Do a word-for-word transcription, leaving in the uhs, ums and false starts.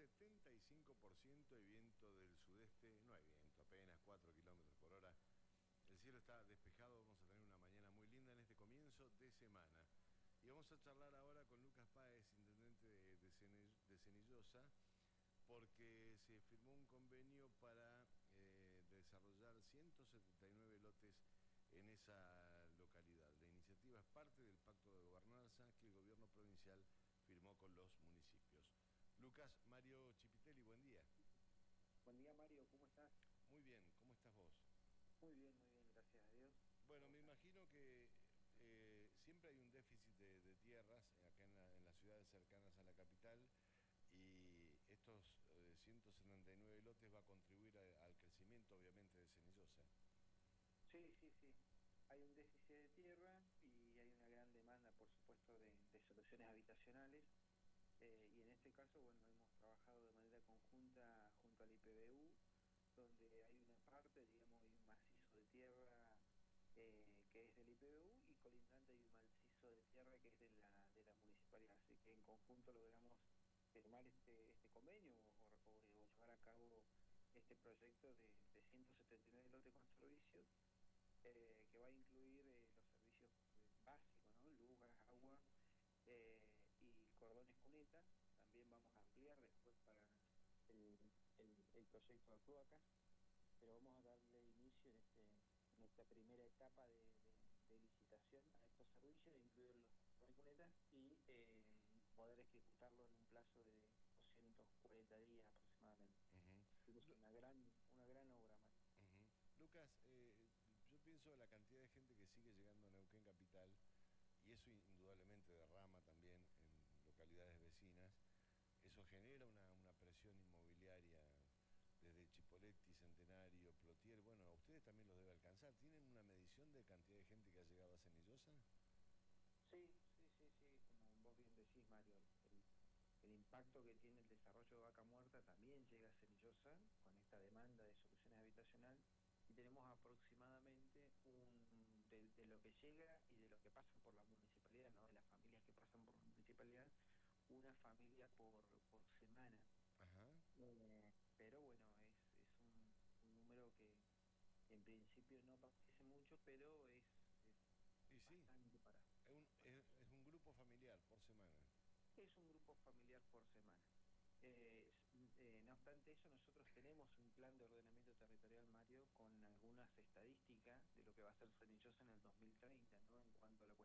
setenta y cinco por ciento y viento del sudeste. No hay viento, apenas cuatro kilómetros por hora. El cielo está despejado, vamos a tener una mañana muy linda en este comienzo de semana. Y vamos a charlar ahora con Lucas Páez, intendente de, de, Cene- de Cenillosa, porque se firmó un convenio para eh, desarrollar ciento setenta y nueve lotes en esa localidad. La iniciativa es parte del pacto de gobernanza que el gobierno provincial firmó con los municipios. Lucas, Mario Chipitelli, buen día. Buen día, Mario, ¿cómo estás? Muy bien, ¿cómo estás vos? Muy bien, muy bien, gracias a Dios. Bueno, ¿Cómo me estás? imagino que eh, siempre hay un déficit de, de tierras acá en, la- en las ciudades cercanas a la capital y estos eh, ciento setenta y nueve lotes va a contribuir a- al crecimiento, obviamente, de Cenillosa. Sí, sí, sí. Hay un déficit de tierra y hay una gran demanda, por supuesto, de, de soluciones habitacionales. Eh, y en este caso, bueno, hemos trabajado de manera conjunta junto al I P B U, donde hay una parte, digamos, hay un macizo de tierra eh, que es del I P B U y colindante hay un macizo de tierra que es de la, de la municipalidad. Así que en conjunto logramos firmar este, este convenio o, o- o llevar a cabo este proyecto de, de ciento setenta y nueve lotes con servicios eh, que va a incluir eh, los servicios eh, básicos, ¿no? Luz, gas, agua eh, y cordones cuneta. También vamos a ampliar después para el, el, el proyecto de cloacas, pero vamos a darle inicio en, este, en esta primera etapa de, de, de licitación a estos servicios, incluir los cordones cunetas y eh, poder ejecutarlo en un plazo de doscientos cuarenta días aproximadamente. Ujú. Es Lu- una gran, una gran obra, Mario. ujú. Lucas, eh, yo pienso en la cantidad de gente que sigue llegando a Neuquén Capital y eso indudablemente derrama también en localidades vecinas. Eso genera una, una presión inmobiliaria desde Chipoleti, Centenario, Plotier. Bueno, a ustedes también los debe alcanzar. ¿Tienen una medición de cantidad de gente que ha llegado a Cenillosa? Sí, sí, sí, sí, como vos bien decís, Mario, el, el impacto que tiene el desarrollo de Vaca Muerta también llega a Cenillosa con esta demanda de soluciones habitacionales y tenemos aproximadamente un de, de lo que llega y de lo que pasa por la municipalidad, ¿no? De las familias que pasan por la municipalidad, una familia por, por semana. Ajá. Eh, pero bueno, es, es un, un número que en principio no parece mucho, pero es, es Y sí, bastante para, es un, para es- es un grupo familiar por semana. es un grupo familiar por semana. Eh, eh, no obstante eso, nosotros tenemos un plan de ordenamiento territorial, Mario, con algunas estadísticas de lo que va a ser Cenillosa en el dos mil treinta.